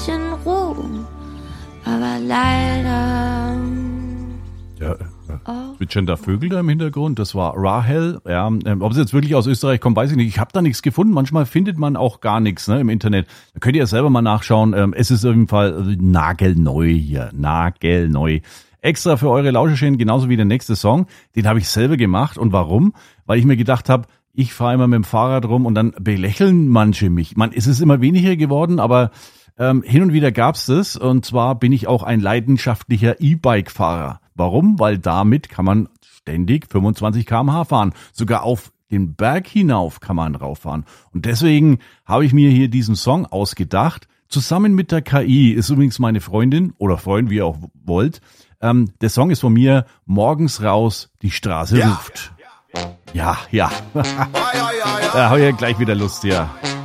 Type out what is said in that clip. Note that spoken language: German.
Ruhm, aber leider. Ja, zwitschernder Vögel da im Hintergrund, das war Rahel. Ja, ob es jetzt wirklich aus Österreich kommt, weiß ich nicht. Ich habe da nichts gefunden. Manchmal findet man auch gar nichts, ne, im Internet. Da könnt ihr ja selber mal nachschauen. Es ist auf jeden Fall nagelneu hier, nagelneu. Extra für eure Lauscherchen, genauso wie der nächste Song. Den habe ich selber gemacht. Und warum? Weil ich mir gedacht habe, ich fahre immer mit dem Fahrrad rum und dann belächeln manche mich. Es ist immer weniger geworden, aber hin und wieder gab's das. Und zwar bin ich auch ein leidenschaftlicher E-Bike-Fahrer. Warum? Weil damit kann man ständig 25 km/h fahren. Sogar auf den Berg hinauf kann man rauffahren. Und deswegen habe ich mir hier diesen Song ausgedacht. Zusammen mit der KI ist übrigens meine Freundin oder Freund, wie ihr auch wollt. Der Song ist von mir, morgens raus, die Straße ruft. Ja. Da habe ich ja gleich wieder Lust, ja.